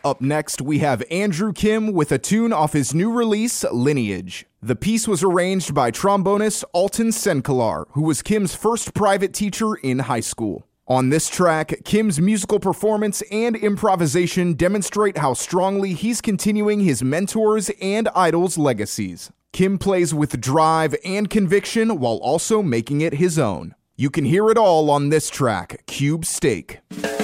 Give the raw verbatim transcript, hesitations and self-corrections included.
Up next, we have Andrew Kim with a tune off his new release, Lineage. The piece was arranged by trombonist Alton Senkelar, who was Kim's first private teacher in high school. On this track, Kim's musical performance and improvisation demonstrate how strongly he's continuing his mentors' and idols' legacies. Kim plays with drive and conviction while also making it his own. You can hear it all on this track, Cube Steak.